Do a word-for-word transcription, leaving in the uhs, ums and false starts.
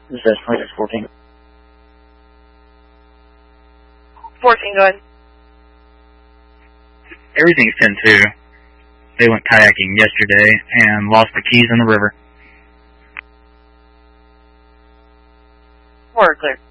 This is twenty-six fourteen. fourteen, go ahead. Everything's ten two. They went kayaking yesterday and lost the keys in the river. Four, clear.